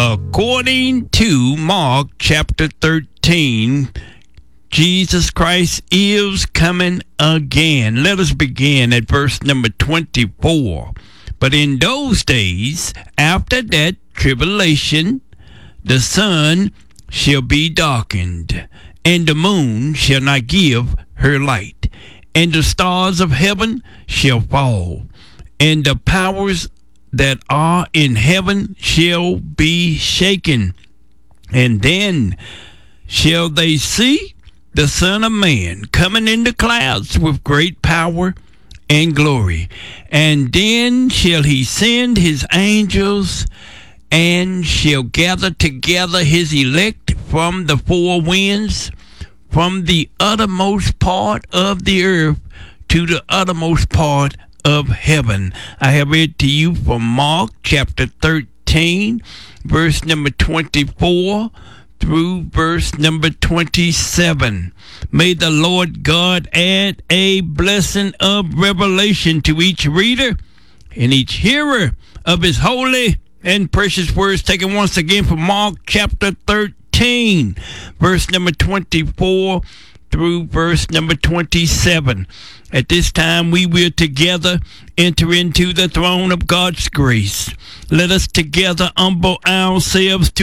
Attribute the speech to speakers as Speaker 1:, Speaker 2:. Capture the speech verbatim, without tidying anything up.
Speaker 1: According to Mark chapter thirteen, Jesus Christ is coming again. Let us begin at verse number twenty-four. But in those days, after that tribulation, the sun shall be darkened, and the moon shall not give her light, and the stars of heaven shall fall, and the powers that are in heaven shall be shaken. And then shall they see the Son of Man coming in the clouds with great power and glory. And then shall he send his angels, and shall gather together his elect from the four winds, from the uttermost part of the earth to the uttermost part of heaven. I have read to you from Mark chapter thirteen, verse number twenty-four through verse number twenty-seven. May the Lord God add a blessing of revelation to each reader and each hearer of his holy and precious words, taken once again from Mark chapter thirteen, verse number twenty-four through verse number twenty-seven. At this time, we will together enter into the throne of God's grace. Let us together humble ourselves to